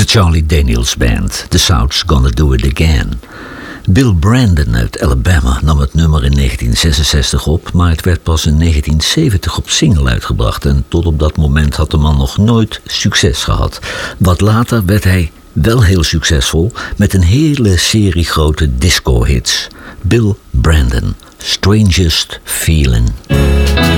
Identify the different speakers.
Speaker 1: Charlie Daniels Band, The South's Gonna Do It Again. Bill Brandon uit Alabama nam het nummer in 1966 op, maar het werd pas in 1970 op single uitgebracht en tot op dat moment had de man nog nooit succes gehad. Wat later werd hij wel heel succesvol met een hele serie grote disco-hits. Bill Brandon, Strangest Feeling.